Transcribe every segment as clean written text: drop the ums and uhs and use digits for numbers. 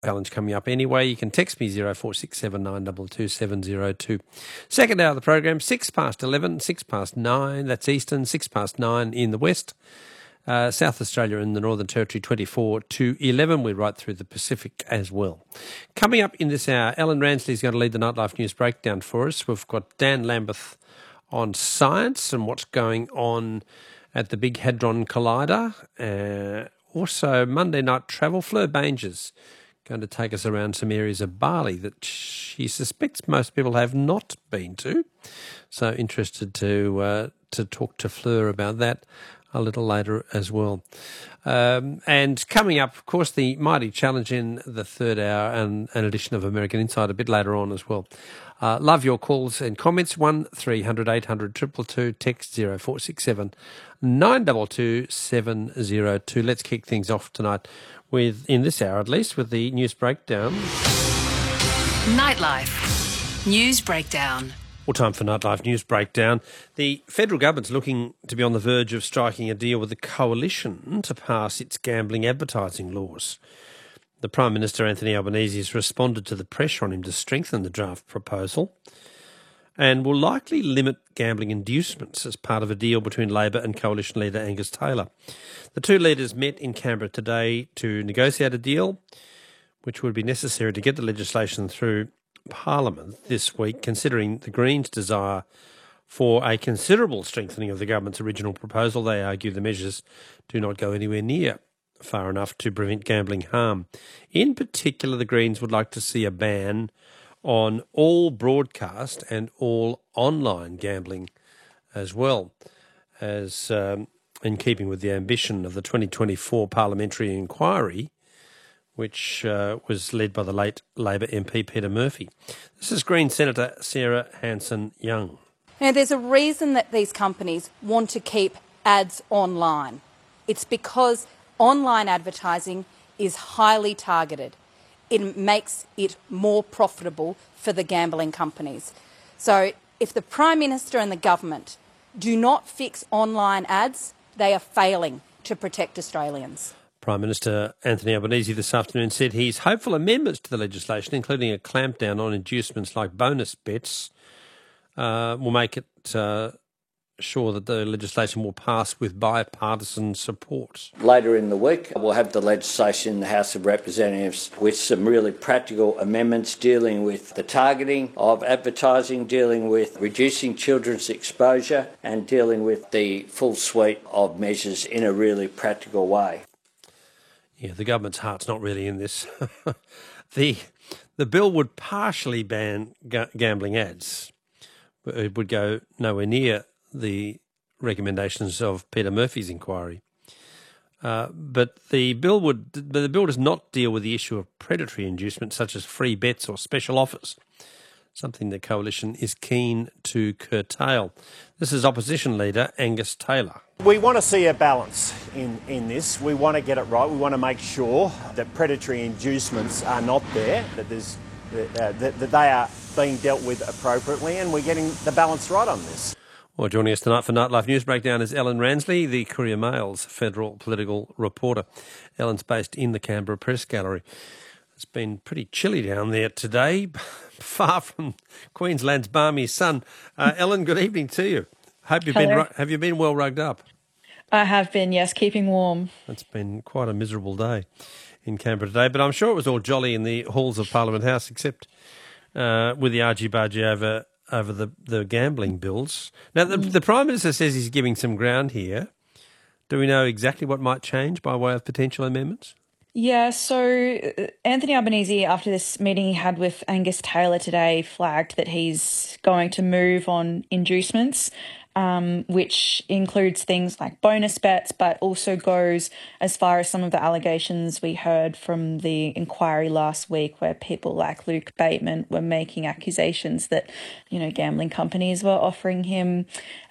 Challenge coming up anyway. You can text me 0467 922 702. Second hour of the program, 6 past 11, 6 past 9, that's Eastern, 6 past 9 in the West. South Australia and the Northern Territory 24 to 11. We're right through the Pacific as well. Coming up in this hour, Ellen Ransley is going to lead the Nightlife News Breakdown for us. We've got Dan Lambeth on science and what's going on at the Big Hadron Collider. Also, Monday night travel, Fleur Bangers going to take us around some areas of Bali that she suspects most people have not been to. So interested to talk to Fleur about that a little later as well. And coming up, of course, the Mighty Challenge in the third hour and an edition of American Insight a bit later on as well. Love your calls and comments. 1300 800 222, text 0467 922 702. Let's kick things off tonight with, in this hour at least, with the news breakdown. Nightlife News Breakdown. Well, time for Nightlife News Breakdown. The federal government's looking to be on the verge of striking a deal with the Coalition to pass its gambling advertising laws. The Prime Minister, Anthony Albanese, has responded to the pressure on him to strengthen the draft proposal and will likely limit gambling inducements as part of a deal between Labor and Coalition leader Angus Taylor. The two leaders met in Canberra today to negotiate a deal which would be necessary to get the legislation through Parliament this week, considering the Greens' desire for a considerable strengthening of the government's original proposal. They argue the measures do not go anywhere near far enough to prevent gambling harm. In particular, the Greens would like to see a ban on all broadcast and all online gambling as well, as in keeping with the ambition of the 2024 parliamentary inquiry, which was led by the late Labor MP Peter Murphy. This is Green Senator Sarah Hanson-Young. Now, there's a reason that these companies want to keep ads online. It's because online advertising is highly targeted. It makes it more profitable for the gambling companies. So if the Prime Minister and the government do not fix online ads, they are failing to protect Australians. Prime Minister Anthony Albanese this afternoon said he's hopeful amendments to the legislation, including a clampdown on inducements like bonus bets, will make it sure that the legislation will pass with bipartisan support. Later in the week, we'll have the legislation in the House of Representatives with some really practical amendments dealing with the targeting of advertising, dealing with reducing children's exposure and dealing with the full suite of measures in a really practical way. Yeah, the government's heart's not really in this. The bill would partially ban gambling ads. It would go nowhere near the recommendations of Peter Murphy's inquiry. But the bill does not deal with the issue of predatory inducement such as free bets or special offers, something the Coalition is keen to curtail. This is Opposition Leader Angus Taylor. We want to see a balance in this. We want to get it right. We want to make sure that predatory inducements are not there, that they are being dealt with appropriately, and we're getting the balance right on this. Well, joining us tonight for Nightlife News Breakdown is Ellen Ransley, the Courier Mail's federal political reporter. Ellen's based in the Canberra Press Gallery. It's been pretty chilly down there today, far from Queensland's balmy sun. Ellen, good evening to you. Have you been well rugged up? I have been, yes, keeping warm. It's been quite a miserable day in Canberra today, but I'm sure it was all jolly in the halls of Parliament House, except with the argy-bargy over the gambling bills. Now, the Prime Minister says he's giving some ground here. Do we know exactly what might change by way of potential amendments? Yeah, so Anthony Albanese, after this meeting he had with Angus Taylor today, flagged that he's going to move on inducements, which includes things like bonus bets, but also goes as far as some of the allegations we heard from the inquiry last week, where people like Luke Bateman were making accusations that, gambling companies were offering him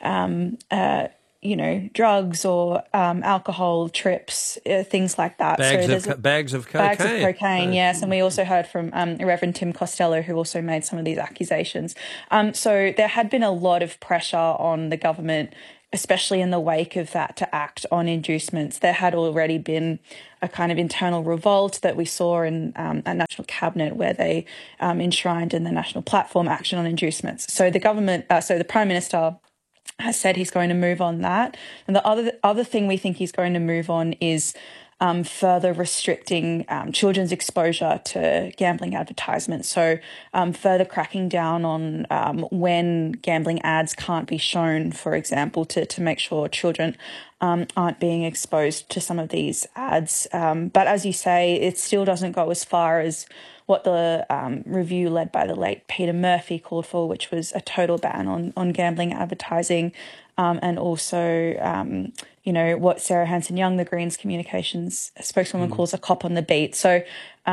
drugs or alcohol trips, things like that. Bags of cocaine. Bags of cocaine, yes. And we also heard from Reverend Tim Costello, who also made some of these accusations. So there had been a lot of pressure on the government especially in the wake of that, to act on inducements. There had already been a kind of internal revolt that we saw in a National Cabinet where they enshrined in the National Platform action on inducements. So the Prime Minister has said he's going to move on that. And the other thing we think he's going to move on is further restricting children's exposure to gambling advertisements. So further cracking down on when gambling ads can't be shown, for example, to make sure children aren't being exposed to some of these ads. But as you say, it still doesn't go as far as what the review led by the late Peter Murphy called for, which was a total ban on gambling advertising, and also, what Sarah Hanson-Young, the Greens communications spokeswoman, calls a cop on the beat. So,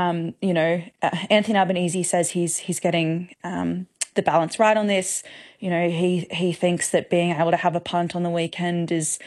Anthony Albanese says he's getting the balance right on this. He thinks that being able to have a punt on the weekend is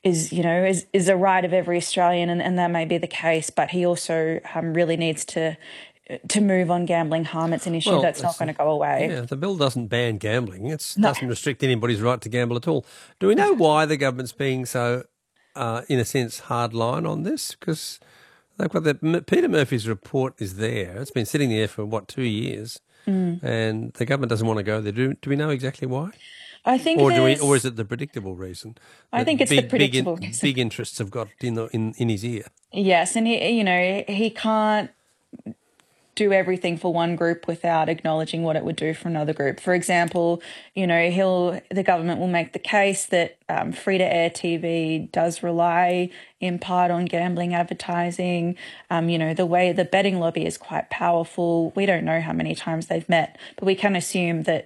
a right of every Australian, and that may be the case, but he also really needs to move on gambling harm. It's an issue that's not going to go away. Yeah, the bill doesn't ban gambling. It doesn't restrict anybody's right to gamble at all. Do we know why the government's being so, in a sense, hardline on this? Because they've got Peter Murphy's report is there. It's been sitting there for, 2 years, and the government doesn't want to go there. Do we know exactly why? I think, or is it the predictable reason? I think it's the predictable reason. Big interests have got in his ear. Yes, and he can't do everything for one group without acknowledging what it would do for another group. For example, the government will make the case that free-to-air TV does rely in part on gambling advertising. The way the betting lobby is quite powerful. We don't know how many times they've met, but we can assume that,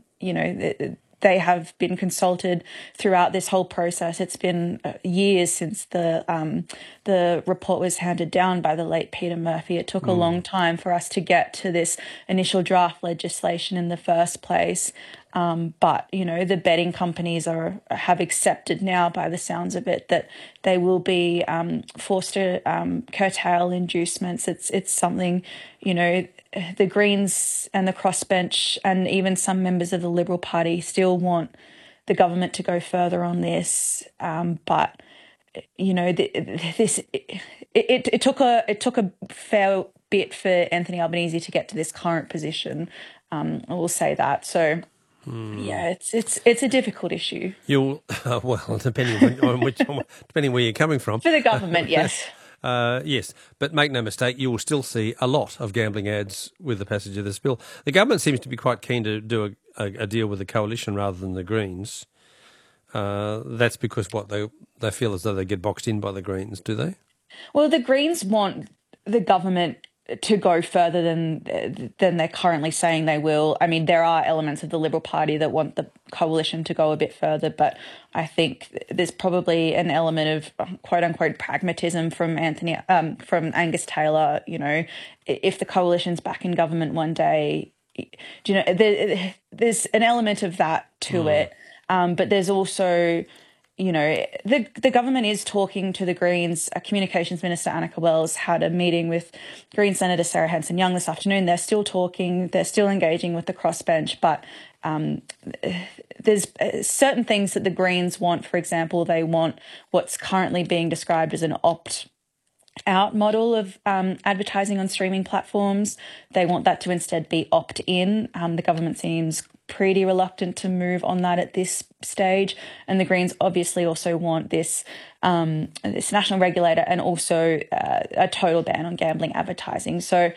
they have been consulted throughout this whole process. It's been years since the report was handed down by the late Peter Murphy. It took a long time for us to get to this initial draft legislation in the first place. But the betting companies have accepted now, by the sounds of it, that they will be forced to curtail inducements. It's something, the Greens and the crossbench and even some members of the Liberal Party still want the government to go further on this. But it took a fair bit for Anthony Albanese to get to this current position. I will say that. So. Yeah, it's a difficult issue. Depending where you're coming from. For the government, yes. Yes, but make no mistake, you will still see a lot of gambling ads with the passage of this bill. The government seems to be quite keen to do a deal with the coalition rather than the Greens. That's because they feel as though they get boxed in by the Greens, do they? Well, the Greens want the government to go further than they're currently saying they will. I mean, there are elements of the Liberal Party that want the coalition to go a bit further, but I think there's probably an element of quote unquote pragmatism from Angus Taylor. If the coalition's back in government one day, there's an element of that to it. But there's also, the government is talking to the Greens. Communications Minister Annika Wells had a meeting with Green Senator Sarah Hanson-Young this afternoon. They're still talking. They're still engaging with the crossbench. But there's certain things that the Greens want. For example, they want what's currently being described as an opt-out model of advertising on streaming platforms. They want that to instead be opt-in. The government seems pretty reluctant to move on that at this stage, and the Greens obviously also want this national regulator and also a total ban on gambling advertising. So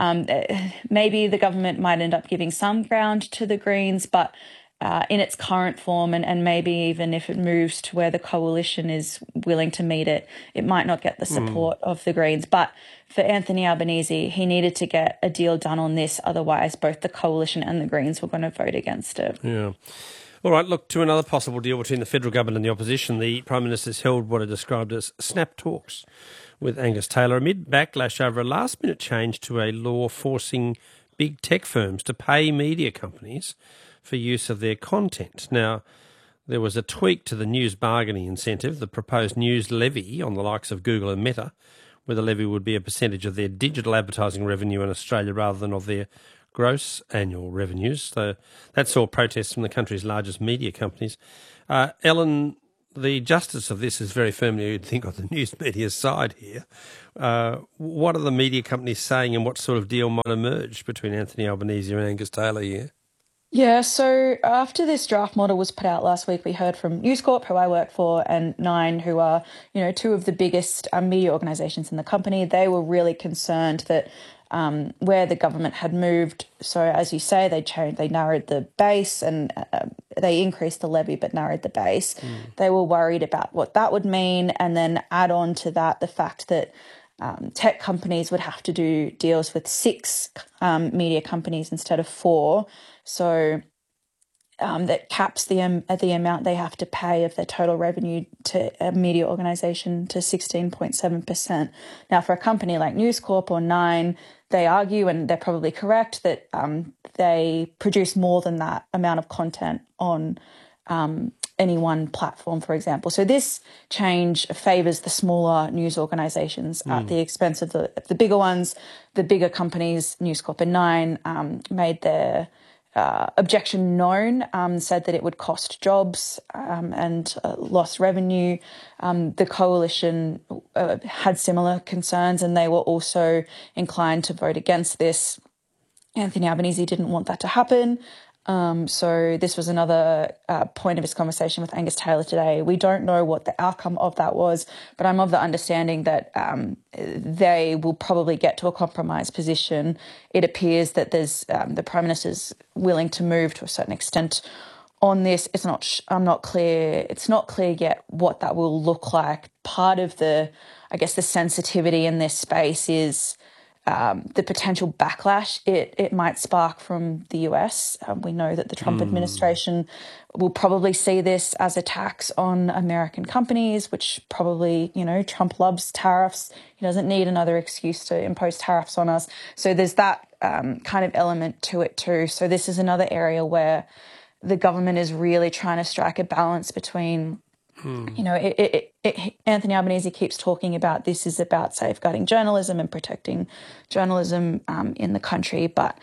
maybe the government might end up giving some ground to the Greens, but in its current form, and maybe even if it moves to where the coalition is willing to meet it, it might not get the support of the Greens. But for Anthony Albanese, he needed to get a deal done on this. Otherwise, both the coalition and the Greens were going to vote against it. Yeah. All right, look, to another possible deal between the federal government and the opposition. The Prime Minister's held what are described as snap talks with Angus Taylor amid backlash over a last-minute change to a law forcing big tech firms to pay media companies for use of their content. Now, there was a tweak to the news bargaining incentive, the proposed news levy on the likes of Google and Meta, where the levy would be a percentage of their digital advertising revenue in Australia rather than of their gross annual revenues. So that saw protests from the country's largest media companies. Ellen, the justice of this is very firmly, you'd think, on the news media's side here. What are the media companies saying, and what sort of deal might emerge between Anthony Albanese and Angus Taylor here? Yeah, so after this draft model was put out last week, we heard from News Corp, who I work for, and Nine, who are, two of the biggest media organisations in the company. They were really concerned that where the government had moved, so as you say, they narrowed the base and they increased the levy but narrowed the base. They were worried about what that would mean, and then add on to that the fact that tech companies would have to do deals with 6 media companies instead of 4. So that caps the amount they have to pay of their total revenue to a media organisation to 16.7%. Now, for a company like News Corp or Nine, they argue, and they're probably correct, that they produce more than that amount of content on any one platform, for example. So this change favours the smaller news organisations at the expense of the bigger ones. The bigger companies, News Corp and Nine, made their objection known, said that it would cost jobs and lost revenue. The coalition had similar concerns, and they were also inclined to vote against this. Anthony Albanese didn't want that to happen. So this was another point of his conversation with Angus Taylor today. We don't know what the outcome of that was, but I'm of the understanding that they will probably get to a compromise position. It appears that there's the Prime Minister's willing to move to a certain extent on this. It's not clear yet what that will look like. Part of the sensitivity in this space is the potential backlash it might spark from the US. We know that the Trump administration will probably see this as a tax on American companies, which probably, Trump loves tariffs. He doesn't need another excuse to impose tariffs on us. So there's that kind of element to it too. So this is another area where the government is really trying to strike a balance between Anthony Albanese keeps talking about this is about safeguarding journalism and protecting journalism in the country, but,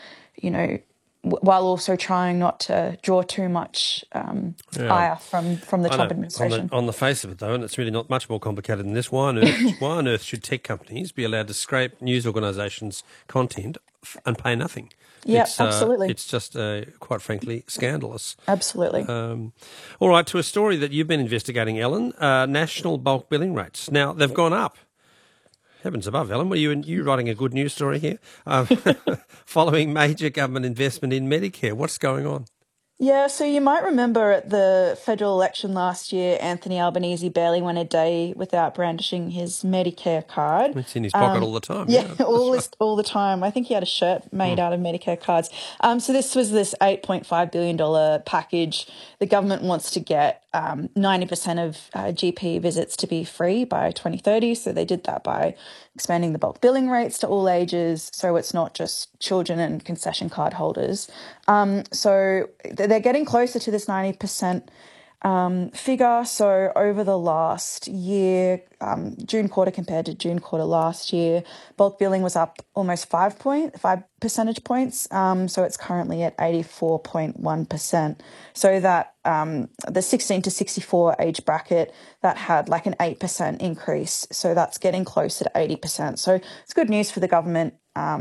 while also trying not to draw too much ire from the Trump administration. On the face of it, though, and it's really not much more complicated than this, why on earth should tech companies be allowed to scrape news organisations' content and pay nothing? Yeah, absolutely. It's just, quite frankly, scandalous. Absolutely. All right, to a story that you've been investigating, Ellen, national bulk billing rates. Now, they've gone up. Heavens above, Ellen, were you writing a good news story here? Following major government investment in Medicare. What's going on? Yeah, so you might remember at the federal election last year, Anthony Albanese barely went a day without brandishing his Medicare card. It's in his pocket all the time. Yeah, all the time. I think he had a shirt made out of Medicare cards. So this was this $8.5 billion package. The government wants to get 90% of GP visits to be free by 2030. So they did that by expanding the bulk billing rates to all ages, so it's not just children and concession card holders. So they're getting closer to this 90% figure. So over the last year, June quarter compared to June quarter last year, bulk billing was up almost 5 percentage points. So it's currently at 84.1%. So that the 16 to 64 age bracket, that had like an 8% increase. So that's getting closer to 80%. So it's good news for the government.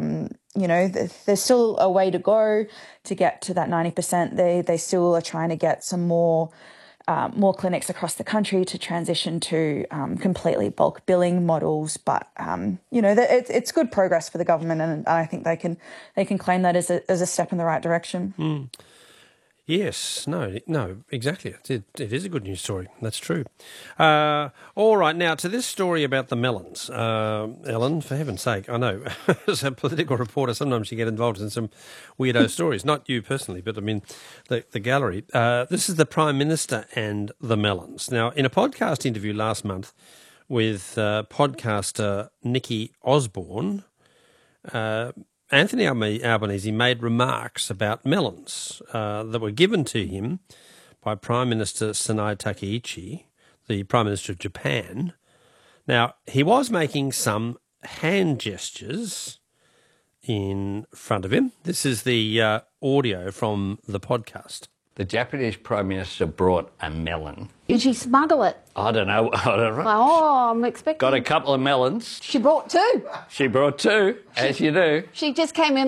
There's still a way to go to get to that 90%. They still are trying to get some more clinics across the country to transition to completely bulk billing models. But it's good progress for the government, and I think they can claim that as a step in the right direction. Yes, no, exactly. It is a good news story. That's true. All right, now to this story about the melons. Ellen, for heaven's sake, I know, as a political reporter, sometimes you get involved in some weirdo stories. Not you personally, but I mean the gallery. This is the Prime Minister and the melons. Now, in a podcast interview last month with podcaster Nikki Osborne, Anthony Albanese made remarks about melons that were given to him by Prime Minister Sanae Takaichi, the Prime Minister of Japan. Now, he was making some hand gestures in front of him. This is the audio from the podcast. The Japanese Prime Minister brought a melon. Did she smuggle it? I don't know. Oh, I'm expecting. Got a couple of melons. She brought two. She brought two, as you do. She just came in